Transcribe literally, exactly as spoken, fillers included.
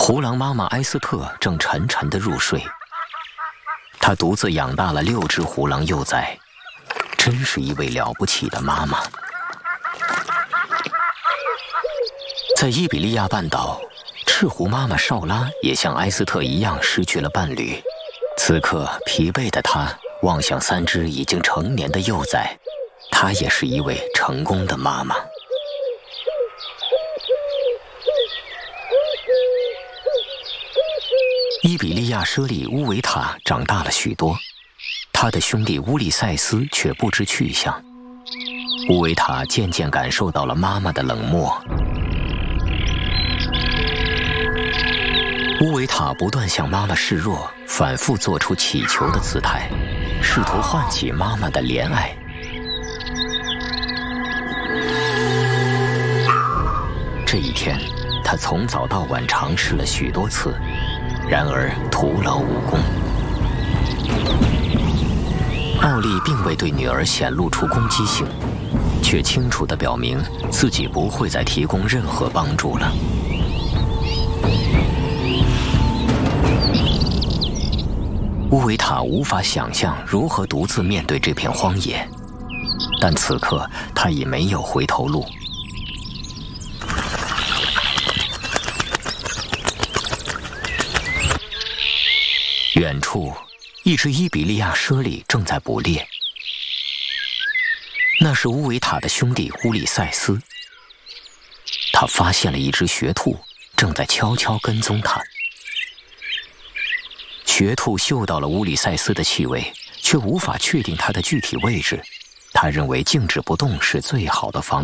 胡狼妈妈埃斯特正沉沉地入睡，她独自养大了六只胡狼幼崽，真是一位了不起的妈妈。在伊比利亚半岛，赤狐妈妈绍拉也像埃斯特一样失去了伴侣，此刻疲惫的她望向三只已经成年的幼崽，她也是一位成功的妈妈。伊比利亚舍利乌维塔长大了许多，他的兄弟乌利塞斯却不知去向。乌维塔渐渐感受到了妈妈的冷漠。乌维塔不断向妈妈示弱，反复做出乞求的姿态，试图唤起妈妈的怜爱。这一天，他从早到晚尝试了许多次，然而徒劳无功。奥利并未对女儿显露出攻击性，却清楚地表明自己不会再提供任何帮助了。乌维塔无法想象如何独自面对这片荒野，但此刻他已没有回头路。远处，一只伊比利亚猞猁正在捕猎。那是乌维塔的兄弟乌里塞斯。他发现了一只学兔，正在悄悄跟踪他。学兔嗅到了乌里塞斯的气味，却无法确定它的具体位置。他认为静止不动是最好的防